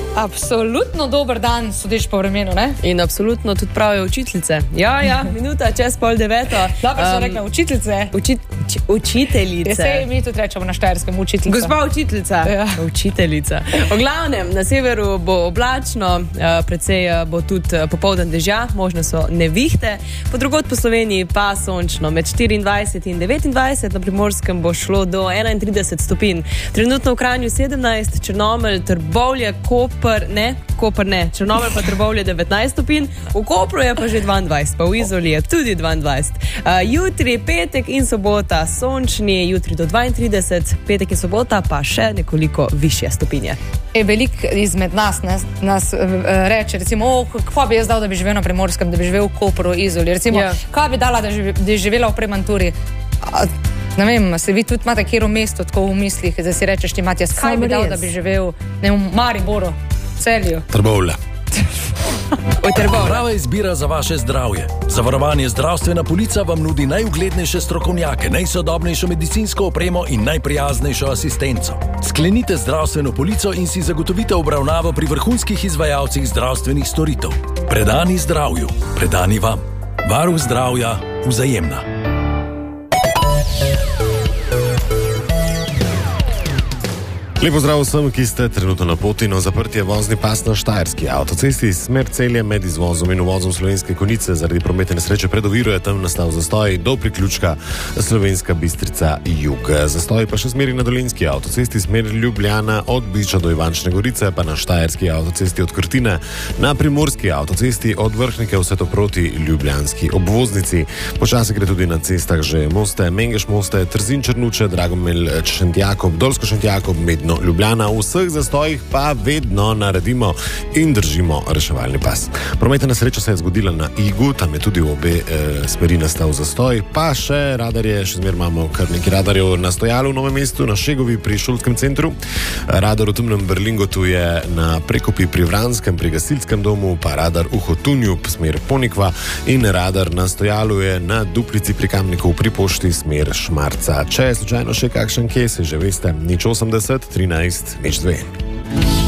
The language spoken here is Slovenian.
Absolutno dober dan, sodeč po vremenu, ne? In absolutno tudi pravijo učiteljice. Ja, minuta čez 8:30. Dobro so rekla učiteljice. Učiteljice. Sej mi tudi rečemo na Štajerskem učiteljica. Gospa učiteljica. Ja. Učiteljica. V glavnem, na severu bo oblačno, precej bo tudi popoldan dežja, možno so nevihte, po drugod po Sloveniji pa sončno. Med 24 in 29 na Primorskem bo šlo do 31 stopinj. Trenutno v Kranju 17, Črnomelj, Trbovlje, Koper ne, Črnomelj pa Trbovlje 19 stopinj, v Kopru je pa že 22, pa v Izoli je tudi 22. Jutri, petek in sobota sončni, jutri do 32, petek in sobota pa še nekoliko višje stopinje. Veliko izmed nas reče, recimo, kva bi jaz dal, da bi živel na Primorskem, da bi živel v Kopru, Izoli, recimo, kaj bi dala, da bi živela v Premanturi. Ne vem, se vi tudi imate kjero mesto tako v mislih, da si rečeš ti, Matjas, kaj bi dal, da bi živel v Mariboru, Celju? Trbovlje. Prava izbira za vaše zdravje. Zavarovanje Zdravstvena polica vam nudi najuglednejše strokovnjake, najsodobnejšo medicinsko opremo in najprijaznejšo asistenco. Sklenite zdravstveno polico in si zagotovite obravnavo pri vrhunskih izvajalcih zdravstvenih storitev. Predani zdravju, predani vam. Varuh zdravja, Vzajemna. Lepo zdrav vsem, ki ste trenutno na poti na zaprtje vozni pas na Štajerski avtocesti. Smer Celje med izvozom in uvozom Slovenske Konjice zaradi prometne nesreče pred oviro je tam nastal zastoj do priključka Slovenska Bistrica jug. Zastoj pa še smeri na Dolenjski avtocesti, smer Ljubljana od Biča do Ivančne Gorice, pa na Štajerski avtocesti od Krtine, na Primorski avtocesti od Vrhnike vse to proti ljubljanski obvoznici. Počasi gre tudi na cestah že Moste, Mengeš Moste, Trzin Črnuče, Dragomelj Šentjakob, Dolsko Šentjakob, Medno Ljubljana. V vseh zastojih pa vedno naredimo in držimo reševalni pas. Prometna nesreča se je zgodila na Igu, tam je tudi v obe smeri nastal zastoj, pa še radarje, še zmer imamo kar nekaj radarjev na stojalu v Novem mestu, na Šegovi pri Šolskem centru, radar v Temnem Berlingotu je na Prekopi pri Vranskem, pri Gasilskem domu, pa radar v Hotunju, smer Ponikva, in radar na stojalu je na Duplici pri Kamniku pri pošti, smer Šmarca. Če je slučajno še kakšen kje, se že veste, 080 13 02.